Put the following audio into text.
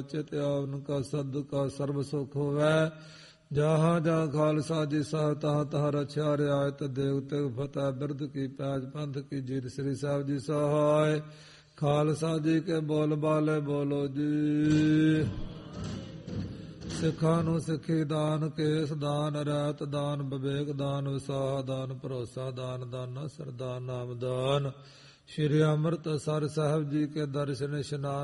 ਚਿਤ ਆਵਨ ਕਾ ਸਦ ਕਾ ਸਰਬ ਸੁਖ ਹੋਵੈ। ਜਹਾਂ ਜਹਾਂ ਖਾਲਸਾ ਜੀ ਸਾਹਿਬ ਤਹਾਂ ਤਹਾਂ ਰਛਿਆ ਰਿਆਇਤ ਦੇਵ ਤੇ ਫਤਿਹ ਬਿਰਧ ਕੀ ਪੈਜ ਪੰਥ ਕੀ ਜੀਤ ਸ੍ਰੀ ਸਾਹਿਬ ਜੀ ਸਹਾਇ। ਖਾਲਸਾ ਜੀ ਕੇ ਬੋਲ ਬਾਲੇ ਬੋਲੋ ਜੀ। ਸਿੱਖਾਂ ਨੂੰ ਸਿੱਖੀ ਦਾਨ, ਕੇਸ ਦਾਨ, ਰਹਿਤ ਦਾਨ, ਵਿਵੇਕ ਦਾਨ, ਵਿਸਾਹ ਦਾਨ, ਭਰੋਸਾ ਦਾਨ, ਦਾਨਾ ਸਰਦਾਨ ਨਾਮ ਦਾਨ। ਸ਼੍ਰੀ ਅੰਮ੍ਰਿਤਸਰ ਸਾਹਿਬ ਜੀ ਕੇ ਦਰਸ਼ਨ ਇਸ਼ਨਾਨ